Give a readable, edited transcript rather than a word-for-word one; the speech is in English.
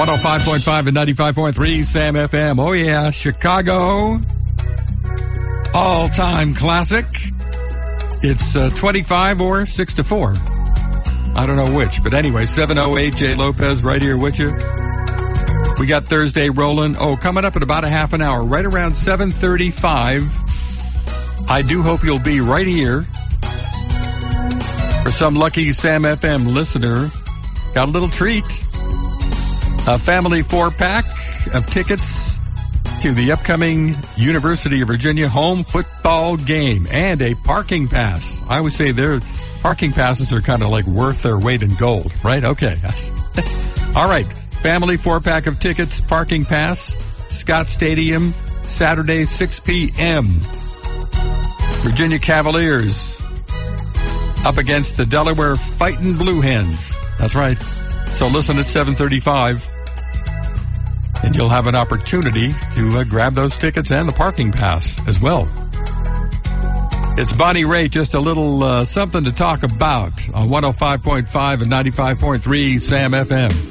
105.5 and 95.3 Sam FM. Oh, yeah. Chicago. All-time classic. It's 25 or 6-4. I don't know which. But anyway, 708 J. Lopez right here with you. We got Thursday rolling. Oh, coming up in about a half an hour. Right around 7:35. I do hope you'll be right here. For some lucky Sam FM listener, got a little treat. A family 4-pack of tickets to the upcoming University of Virginia home football game and a parking pass. I always say their parking passes are kind of like worth their weight in gold, right? Okay. All right. Family 4-pack of tickets, parking pass, Scott Stadium, Saturday, 6 p.m. Virginia Cavaliers up against the Delaware Fightin' Blue Hens. That's right. So listen at 7:35, and you'll have an opportunity to grab those tickets and the parking pass as well. It's Bonnie Raitt, just a little something to talk about on 105.5 and 95.3 Sam FM.